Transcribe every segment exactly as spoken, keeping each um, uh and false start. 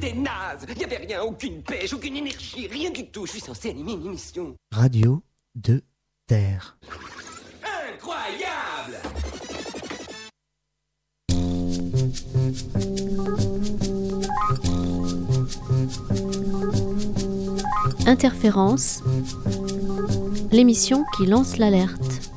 c'était naze. Il y avait rien, aucune pêche, aucune énergie, rien du tout. Je suis censé animer une émission. Radio de Terre. Incroyable! Interférence, l'émission qui lance l'alerte.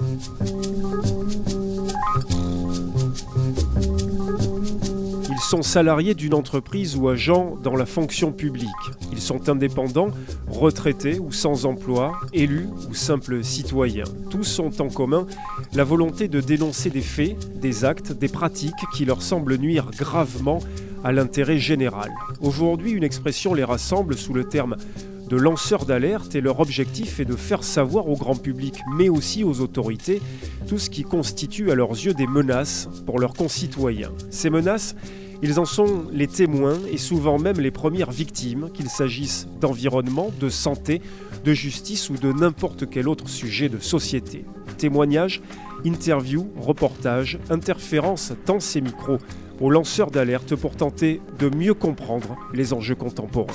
Ils sont salariés d'une entreprise ou agents dans la fonction publique. Ils sont indépendants, retraités ou sans emploi, élus ou simples citoyens. Tous ont en commun la volonté de dénoncer des faits, des actes, des pratiques qui leur semblent nuire gravement à l'intérêt général. Aujourd'hui, une expression les rassemble sous le terme de lanceurs d'alerte et leur objectif est de faire savoir au grand public, mais aussi aux autorités, tout ce qui constitue à leurs yeux des menaces pour leurs concitoyens. Ces menaces, ils en sont les témoins et souvent même les premières victimes, qu'il s'agisse d'environnement, de santé, de justice ou de n'importe quel autre sujet de société. Témoignages, interviews, reportages, interférences tend ces micros aux lanceurs d'alerte pour tenter de mieux comprendre les enjeux contemporains.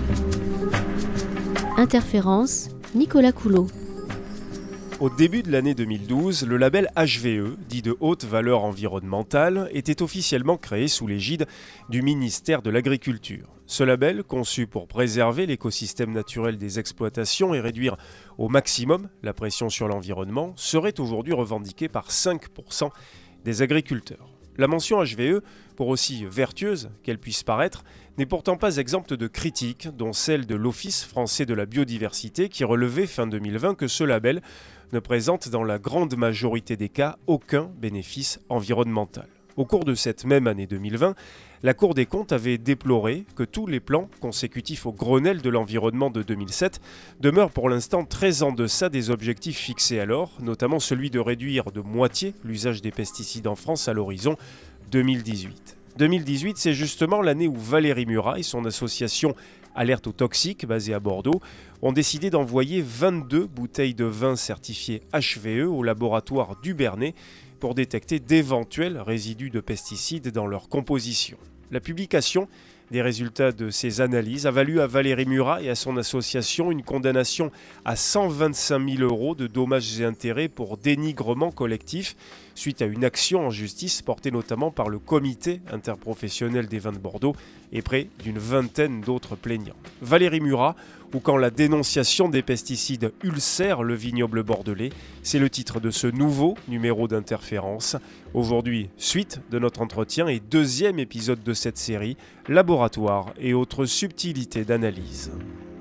Interférence, Nicolas Coulot. Au début de l'année deux mille douze, le label H V E, dit de haute valeur environnementale, était officiellement créé sous l'égide du ministère de l'Agriculture. Ce label, conçu pour préserver l'écosystème naturel des exploitations et réduire au maximum la pression sur l'environnement, serait aujourd'hui revendiqué par cinq pour cent des agriculteurs. La mention H V E, pour aussi vertueuse qu'elle puisse paraître, n'est pourtant pas exempte de critiques, dont celle de l'Office français de la biodiversité qui relevait fin deux mille vingt que ce label ne présente dans la grande majorité des cas aucun bénéfice environnemental. Au cours de cette même année deux mille vingt, la Cour des comptes avait déploré que tous les plans consécutifs au Grenelle de l'environnement de deux mille sept demeurent pour l'instant très en deçà des objectifs fixés alors, notamment celui de réduire de moitié l'usage des pesticides en France à l'horizon deux mille dix-huit. deux mille dix-huit, c'est justement l'année où Valérie Murat et son association Alerte aux toxiques, basée à Bordeaux, ont décidé d'envoyer vingt-deux bouteilles de vin certifiées H V E au laboratoire du Bernay pour détecter d'éventuels résidus de pesticides dans leur composition. La publication des résultats de ces analyses a valu à Valérie Murat et à son association une condamnation à cent vingt-cinq mille euros de dommages et intérêts pour dénigrement collectif suite à une action en justice portée notamment par le comité interprofessionnel des vins de Bordeaux et près d'une vingtaine d'autres plaignants. Valérie Murat, ou quand la dénonciation des pesticides ulcère le vignoble bordelais, c'est le titre de ce nouveau numéro d'Interférence. Aujourd'hui, suite de notre entretien et deuxième épisode de cette série, Laboratoire et autres subtilités d'analyse.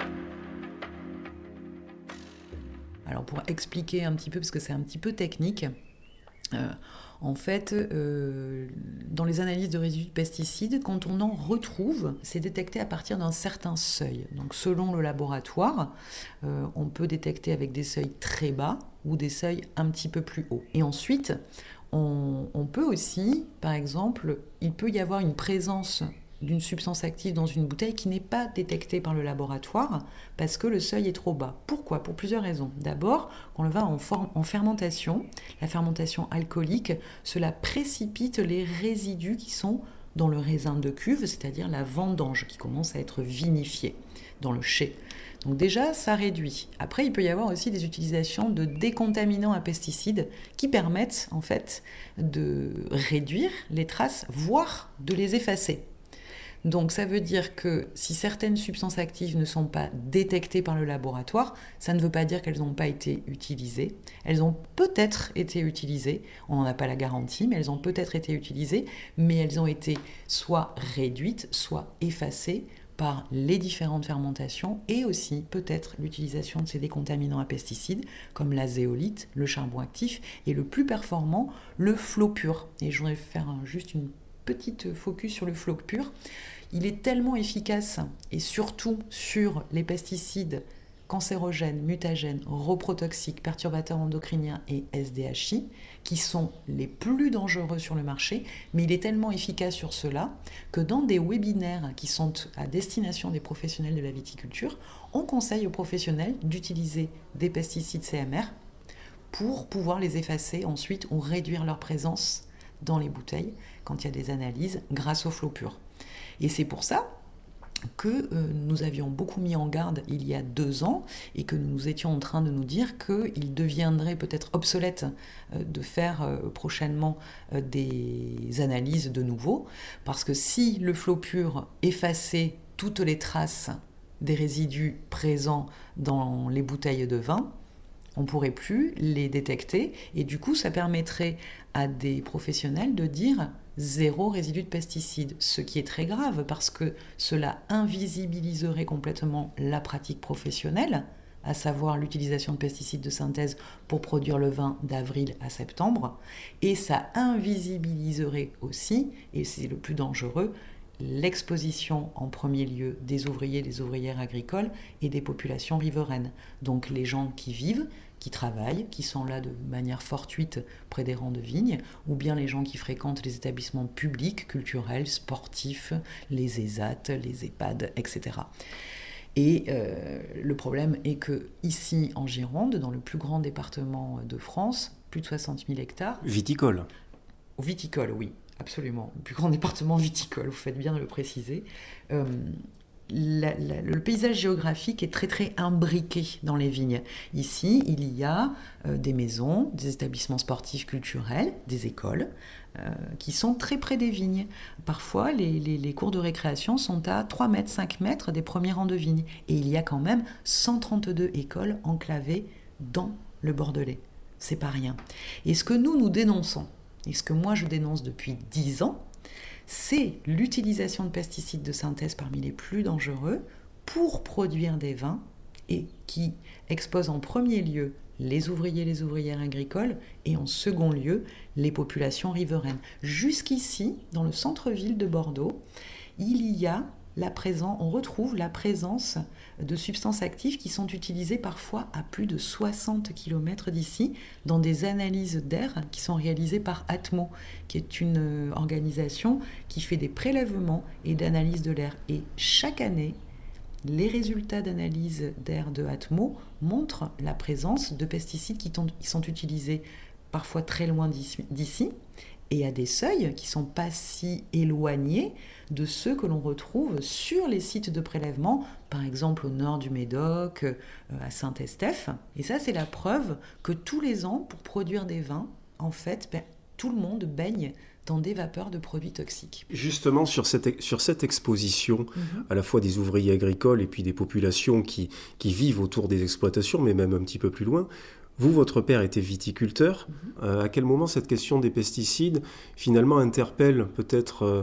Alors pour expliquer un petit peu, parce que c'est un petit peu technique, euh, en fait, euh, dans les analyses de résidus de pesticides, quand on en retrouve, c'est détecté à partir d'un certain seuil. Donc selon le laboratoire, euh, on peut détecter avec des seuils très bas ou des seuils un petit peu plus hauts. Et ensuite, on, on peut aussi, par exemple, il peut y avoir une présence d'une substance active dans une bouteille qui n'est pas détectée par le laboratoire parce que le seuil est trop bas. Pourquoi ? Pour plusieurs raisons. D'abord, quand on va en, forme, en fermentation, la fermentation alcoolique, cela précipite les résidus qui sont dans le raisin de cuve, c'est-à-dire la vendange qui commence à être vinifiée dans le chai. Donc déjà, ça réduit. Après, il peut y avoir aussi des utilisations de décontaminants à pesticides qui permettent en fait de réduire les traces, voire de les effacer. Donc ça veut dire que si certaines substances actives ne sont pas détectées par le laboratoire, ça ne veut pas dire qu'elles n'ont pas été utilisées. Elles ont peut-être été utilisées, on n'en a pas la garantie, mais elles ont peut-être été utilisées, mais elles ont été soit réduites, soit effacées par les différentes fermentations et aussi peut-être l'utilisation de ces décontaminants à pesticides comme la zéolite, le charbon actif et le plus performant, le Flowpure. Et je voudrais faire un, juste une petite focus sur le Flowpure. Il est tellement efficace et surtout sur les pesticides cancérogènes, mutagènes, reprotoxiques, perturbateurs endocriniens et S D H I qui sont les plus dangereux sur le marché, mais il est tellement efficace sur cela que dans des webinaires qui sont à destination des professionnels de la viticulture, on conseille aux professionnels d'utiliser des pesticides C M R pour pouvoir les effacer ensuite ou réduire leur présence dans les bouteilles quand il y a des analyses grâce au Flowpure. Et c'est pour ça que euh, nous avions beaucoup mis en garde il y a deux ans et que nous étions en train de nous dire qu'il deviendrait peut-être obsolète euh, de faire euh, prochainement euh, des analyses de nouveau, parce que si le flot pur effaçait toutes les traces des résidus présents dans les bouteilles de vin, on ne pourrait plus les détecter et du coup ça permettrait à des professionnels de dire zéro résidu de pesticides, ce qui est très grave parce que cela invisibiliserait complètement la pratique professionnelle, à savoir l'utilisation de pesticides de synthèse pour produire le vin d'avril à septembre, et ça invisibiliserait aussi, et c'est le plus dangereux, l'exposition en premier lieu des ouvriers, des ouvrières agricoles et des populations riveraines. Donc les gens qui vivent, qui travaillent, qui sont là de manière fortuite près des rangs de vignes, ou bien les gens qui fréquentent les établissements publics, culturels, sportifs, les ESAT, les EHPAD, et cetera. Et euh, le problème est que ici en Gironde, dans le plus grand département de France, plus de soixante mille hectares... Viticole. Viticole, oui. Absolument, le plus grand département viticole, vous faites bien de le préciser. Euh, la, la, le paysage géographique est très très imbriqué dans les vignes. Ici, il y a euh, des maisons, des établissements sportifs culturels, des écoles, euh, qui sont très près des vignes. Parfois, les, les, les cours de récréation sont à trois mètres, cinq mètres des premiers rangs de vignes. Et il y a quand même cent trente-deux écoles enclavées dans le Bordelais. C'est pas rien. Et ce que nous, nous dénonçons, et ce que moi je dénonce depuis dix ans, c'est l'utilisation de pesticides de synthèse parmi les plus dangereux pour produire des vins et qui exposent en premier lieu les ouvriers et les ouvrières agricoles et en second lieu les populations riveraines. Jusqu'ici, dans le centre-ville de Bordeaux, il y a la présence, on retrouve la présence de substances actives qui sont utilisées parfois à plus de soixante kilomètres d'ici dans des analyses d'air qui sont réalisées par Atmo, qui est une organisation qui fait des prélèvements et d'analyse de l'air. Et chaque année, les résultats d'analyse d'air de Atmo montrent la présence de pesticides qui sont utilisés parfois très loin d'ici et à des seuils qui ne sont pas si éloignés de ceux que l'on retrouve sur les sites de prélèvement, par exemple au nord du Médoc, à Saint-Estèphe. Et ça, c'est la preuve que tous les ans, pour produire des vins, en fait, ben, tout le monde baigne dans des vapeurs de produits toxiques. Justement, sur cette, sur cette exposition, mmh. à la fois des ouvriers agricoles et puis des populations qui, qui vivent autour des exploitations, mais même un petit peu plus loin, vous, votre père était viticulteur. Mmh. Euh, à quel moment cette question des pesticides, finalement, interpelle peut-être euh,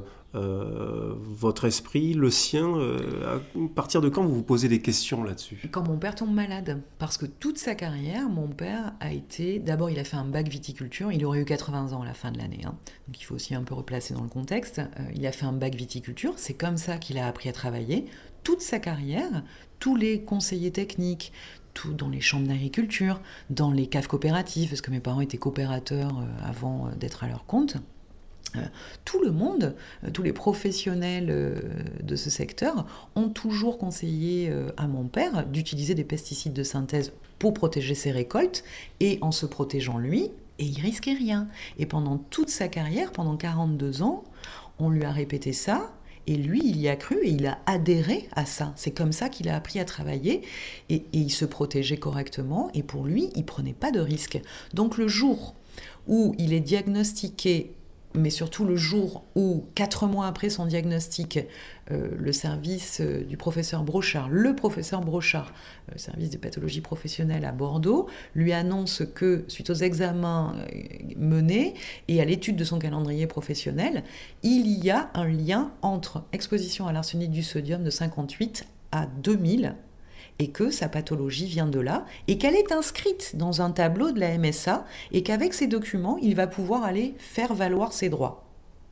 euh, votre esprit, le sien euh, à partir de quand vous vous posez des questions là-dessus ? Quand mon père tombe malade. Parce que toute sa carrière, mon père a été... D'abord, il a fait un bac viticulture. Il aurait eu quatre-vingts ans à la fin de l'année. Hein. Donc, il faut aussi un peu replacer dans le contexte. Euh, il a fait un bac viticulture. C'est comme ça qu'il a appris à travailler. Toute sa carrière, tous les conseillers techniques, tout dans les chambres d'agriculture, dans les caves coopératives, parce que mes parents étaient coopérateurs euh, avant euh, d'être à leur compte. Euh, tout le monde, euh, tous les professionnels euh, de ce secteur ont toujours conseillé euh, à mon père d'utiliser des pesticides de synthèse pour protéger ses récoltes, et en se protégeant lui, et il risquait rien. Et pendant toute sa carrière, pendant quarante-deux ans, on lui a répété ça, et lui, il y a cru et il a adhéré à ça. C'est comme ça qu'il a appris à travailler et, et il se protégeait correctement. Et pour lui, il ne prenait pas de risques. Donc le jour où il est diagnostiqué, mais surtout le jour où, quatre mois après son diagnostic, euh, le service euh, du professeur Brochard, le professeur Brochard, euh, service de pathologie professionnelle à Bordeaux, lui annonce que, suite aux examens euh, menés et à l'étude de son calendrier professionnel, il y a un lien entre exposition à l'arsenic du sodium de cinquante-huit à deux mille, et que sa pathologie vient de là, et qu'elle est inscrite dans un tableau de la M S A, et qu'avec ces documents, il va pouvoir aller faire valoir ses droits.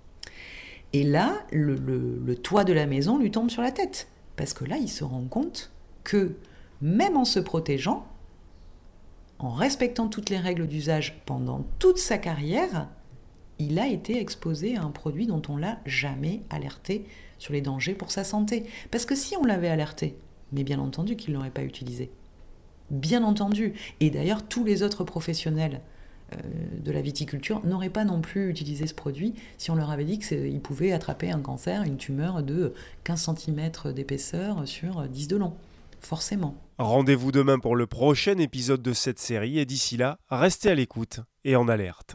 Et là, le, le, le toit de la maison lui tombe sur la tête, parce que là, il se rend compte que, même en se protégeant, en respectant toutes les règles d'usage pendant toute sa carrière, il a été exposé à un produit dont on ne l'a jamais alerté sur les dangers pour sa santé. Parce que si on l'avait alerté, mais bien entendu qu'il ne l'aurait pas utilisé. Bien entendu. Et d'ailleurs, tous les autres professionnels de la viticulture n'auraient pas non plus utilisé ce produit si on leur avait dit qu'ils pouvaient attraper un cancer, une tumeur de quinze centimètres d'épaisseur sur dix de long. Forcément. Rendez-vous demain pour le prochain épisode de cette série et d'ici là, restez à l'écoute et en alerte.